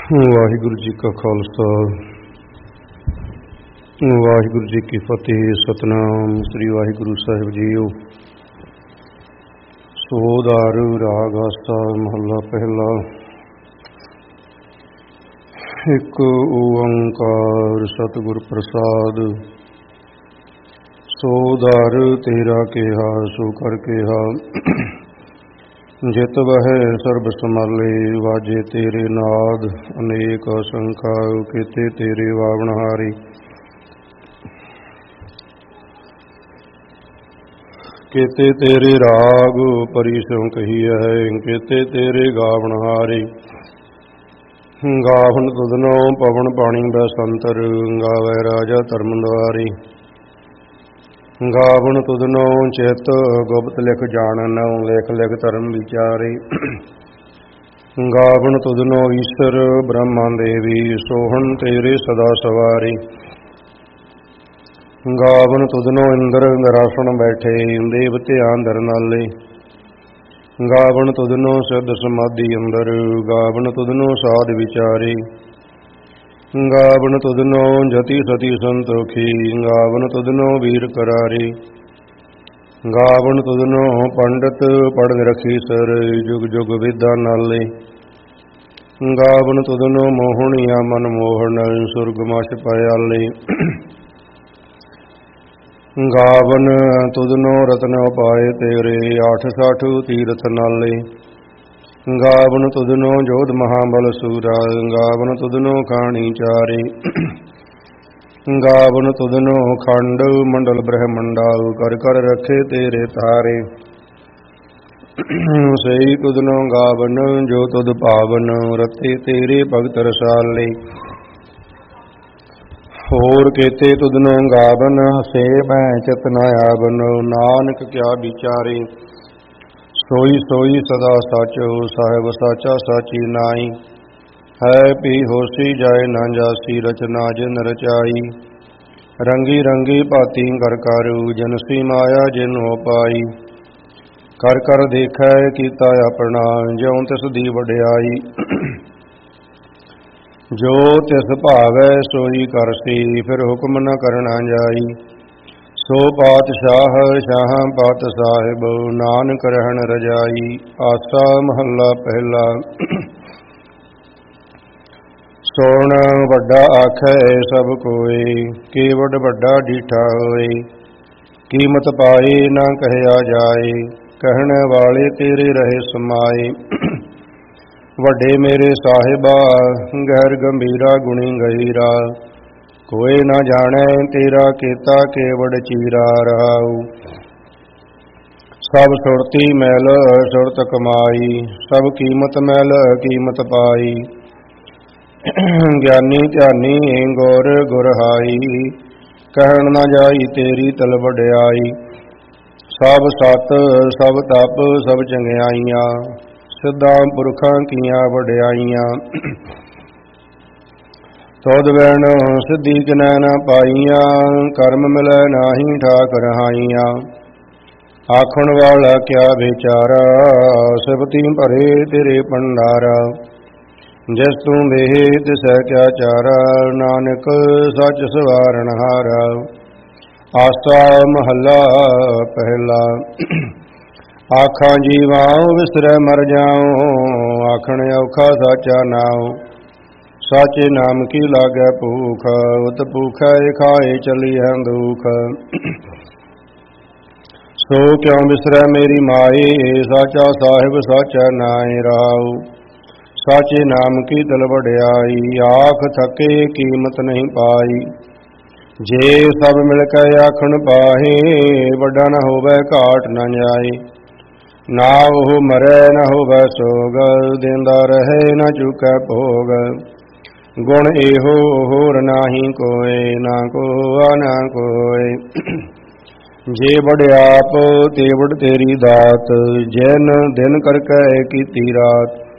ਵਾਹਿਗੁਰੂ ਜੀ ਕਾ ਖਾਲਸਾ ਵਾਹਿਗੁਰੂ ਜੀ ਕੀ ਫਤਿਹ। ਸਤਿਨਾਮ ਸ੍ਰੀ ਵਾਹਿਗੁਰੂ ਸਾਹਿਬ ਜੀਓ। ਸੋਧਾਰ ਰਾਗ ਆਸਾ ਮਹੱਲਾ ਪਹਿਲਾ। ਇੱਕ ਓੰਕਾਰ ਸਤਿਗੁਰ ਪ੍ਰਸਾਦ। ਸੋਧਾਰ ਤੇਰਾ ਕਿਹਾ ਸੋ ਕਰ ਕਿਹਾ, ਜਿਤ ਵਹਿ ਸਰਬ ਸੰਭਾਲੇ। ਵਾਜੇ ਤੇਰੇ ਨਾਦ ਅਨੇਕ ਅਸੰਖਾ, ਕੀਤੇ ਤੇਰੇ ਵਾਵਣਹਾਰੀ। ਕੀਤੇ ਤੇਰੇ ਰਾਗ ਪਰੀ ਸਿਉ ਕਹੀਐ, ਕੀਤੇ ਤੇਰੇ ਗਾਵਣਹਾਰੀ। ਗਾਵਨ ਤੁਧਨੋ ਪਵਨ ਪਾਣੀ ਬਸੰਤਰ, ਗਾਵੈ ਰਾਜਾ ਧਰਮ ਦੁਆਰੀ। ਗਾਵਨ ਤੁਧਨੋ ਚਿਤ ਗੁਪਤ ਲਿਖ ਜਾਣਨ, ਲਿਖ ਲਿਖ ਧਰਮ ਵਿਚਾਰੇ। ਗਾਵਨ ਤੁਧਨੋ ਈਸ਼ਰ ਬ੍ਰਹਮਾ ਦੇਵੀ, ਸੋਹਣ ਤੇਰੇ ਸਦਾ ਸਵਾਰੀ। ਗਾਵਨ ਤੁਧਨੋ ਇੰਦਰ ਨਿਰਾਸਣ ਬੈਠੇ, ਦੇਵ ਧਿਆਨ ਧਰਨਾਲੇ। ਗਾਵਨ ਤੁਧਨੋ ਸਿੱਧ ਸਮਾਧੀ ਅੰਦਰ, ਗਾਵਨ ਤੁਧਨੋ ਸਾਧ ਵਿਚਾਰੇ। ਗਾਵਨ ਤੁਧਨੋ ਜਤੀ ਸਤੀ ਸੰਤੋਖੀ, ਗਾਵਨ ਤੁਧਨੋ ਵੀਰ ਕਰਾਰੀ। ਗਾਵਨ ਤੁਧਨੋ ਪੰਡਤ ਪੜ੍ਹ ਰਖੀ ਸਰ, ਜੁਗ ਜੁਗ ਵਿਦਾ ਨਾਲੇ। ਗਾਵਨ ਤੁਧਨੋ ਮੋਹਣੀਆ ਮਨ ਮੋਹਣ, ਸੁਰਗ ਮਛ ਪਿਆਲੇ। ਗਾਵਨ ਤੁਧਨੋ ਰਤਨ ਉਪਾਏ ਤੇਰੇ, ਆਠ ਸਾਠ ਤੀਰਥ ਨਾਲੇ। ਗਾਵਨ ਤੁਧਨੋ ਜੋਧ ਮਹਾਬਲ ਸੂਰਾ, ਗਾਵਨ ਤੁਧਨੋ ਖਾਣੀ ਚਾਰੇ। ਗਾਵਨ ਤੁਧਨੋ ਖੰਡ ਮੰਡਲ ਬ੍ਰਹਮੰਡਾ, ਕਰ ਕਰ ਰਖੇ ਤੇਰੇ ਤਾਰੇ। ਸਹੀ ਤੁਧਨੋ ਗਾਵਨ ਜੋ ਤੁਧ ਭਾਵਨ, ਰਤੇ ਤੇਰੇ ਭਗਤ ਰਸਾਲੇ। ਹੋਰ ਕੀਤੇ ਤੁਧਨੋ ਗਾਵਨ, ਸੇ ਮੈਂ ਚਿਤ ਨ ਆਵਨ। ਨਾਨਕ ਕਿਆ ਵਿਚਾਰੇ, ਸੋਈ ਸੋਈ ਸਦਾ ਸਾਚੋ, ਸਾਹਿਬ ਸਾਚਾ ਸਾਚੀ ਨਾਈ। ਹੈ ਪੀ ਹੋਸੀ ਜਾਏ ਨਾ ਜਾਸੀ, ਰਚਨਾ ਜਿਨ ਰਚਾਈ। ਰੰਗੀ ਰੰਗੀ ਭਾਤੀ ਕਰ ਕਾਰੂ, ਜਨਸੀ ਮਾਇਆ ਜਿਨ ਹੋ ਪਾਈ। ਕਰ ਕਰ ਦੇਖੈ ਕੀਤਾ ਆਪਣਾ, ਜਿਉ ਤਿਸ ਦੀ ਵਡਿਆਈ। ਜੋ ਤਿਸ ਭਾਵੈ ਸੋਈ ਕਰਸੀ, ਫਿਰ ਹੁਕਮ ਨ ਕਰਨਾ ਜਾਈ। ਸੋ ਪਾਤਸ਼ਾਹ ਸ਼ਾਹਾਂ ਪਾਤ ਸਾਹਿਬ, ਨਾਨਕ ਰਹਿਣ ਰਜਾਈ। ਆਸਾ ਮਹੱਲਾ ਪਹਿਲਾ। ਸੋਣ ਵੱਡਾ ਆਖੈ ਸਭ ਕੋਇ, ਕੇਵਡ ਵੱਡਾ ਡੀਠਾ ਹੋਏ। ਕੀਮਤ ਪਾਏ ਨਾ ਕਹਿਆ ਜਾਏ, ਕਹਿਣ ਵਾਲੇ ਤੇਰੇ ਰਹੇ ਸਮਾਏ। ਵੱਡੇ ਮੇਰੇ ਸਾਹਿਬਾ, ਗਹਿਰ ਗੰਭੀਰਾ ਗੁਣੀ ਗਹੀਰਾ। ਕੋਈ ਨਾ ਜਾਣੈ ਤੇਰਾ ਕੀਤਾ ਕੇਵਡ ਚੀਰਾ ਰਹਾਉ। ਸਭ ਸੁਰਤੀ ਮੈਲ ਸੁਰਤ ਕਮਾਈ, ਸਭ ਕੀਮਤ ਮੈਲ ਕੀਮਤ ਪਾਈ। ਗਿਆਨੀ ਧਿਆਨੀ ਗੁਰ ਗੁਰਹਾਈ, ਕਹਿਣ ਨਾ ਜਾਈ ਤੇਰੀ ਤਲ ਵਡਿਆਈ। ਸਭ ਸਤ ਸਭ ਤਪ ਸਭ ਚੰਗਿਆਈਆਂ, ਸਿੱਧਾਂ ਪੁਰਖਾਂ ਕੀਆਂ ਵਡਿਆਈਆਂ। ਤੁਧ ਬਿਨ ਸਿੱਧੀ ਕਿਨੈ ਨ ਪਾਈਆਂ, ਕਰਮ ਮਿਲੈ ਨਾਹੀ ਠਾਕ ਰਹਾਈਆਂ। ਆਖਣ ਵਾਲਾ ਕਿਆ ਵਿਚਾਰਾ, ਸਿਫਤੀ ਭਰੇ ਤੇਰੇ ਭੰਡਾਰਾ। ਜਿਸ ਤੂੰ ਦੇਹ ਤਿਸੈ ਕਿਆ ਚਾਰਾ, ਨਾਨਕ ਸੱਚ ਸਵਾਰਨ ਹਾਰਾ। ਆਸਾ ਮਹੱਲਾ ਪਹਿਲਾ। ਆਖਾਂ ਜੀਵਾਂ ਵਿਸਰੈ ਮਰ ਜਾਉ, ਆਖਣ ਔਖਾ ਸਾਚਾ ਨਾਉ। ਸਾਚੇ ਨਾਮ ਕੀ ਲਾਗੈ ਭੂਖ, ਉਤ ਭੂਖੈ ਖਾਏ ਚਲੀਐ ਦੁਖ। ਸੋ ਕਿਉ ਵਿਸਰੈ ਮੇਰੀ ਮਾਏ, ਸਾਚਾ ਸਾਹਿਬ ਸਾਚਾ ਨਾਇ ਰਾਉ। ਸਾਚੇ ਨਾਮ ਕੀ ਤਲ ਵਡਿਆਈ, ਆਖ ਥਕੇ ਕੀਮਤ ਨਹੀਂ ਪਾਈ। ਜੇ ਸਭ ਮਿਲ ਕੇ ਆਖਣ ਪਾਹੇ, ਵੱਡਾ ਨ ਹੋਵੈ ਘਾਟ ਨ ਜਾਏ। ਨਾ ਉਹ ਮਰੈ ਨ ਹੋਵੈ ਸੋਗ, ਦੇਂਦਾ ਰਹੇ ਨ ਚੁਕੈ ਭੋਗ। ਗੁਣ ਇਹੋ ਹੋਰ ਨਾਹੀ ਕੋਇ, ਨਾ ਕੋਆ ਨਾ ਕੋਇ। ਜੇ ਵਡਿਆਪ ਤੇਵਡ ਤੇਰੀ ਦਾਤ, ਜਿਨ ਦਿਨ ਕਰ ਕੈ ਕੀਤੀ ਰਾਤ।